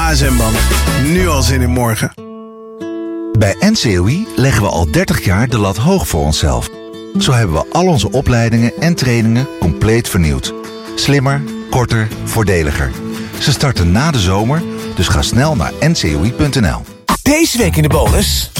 ASM-band. Nu al zin in morgen. Bij NCOI leggen we al 30 jaar de lat hoog voor onszelf. Zo hebben we al onze opleidingen en trainingen compleet vernieuwd. Slimmer, korter, voordeliger. Ze starten na de zomer, dus ga snel naar ncoi.nl. Deze week in de bonus.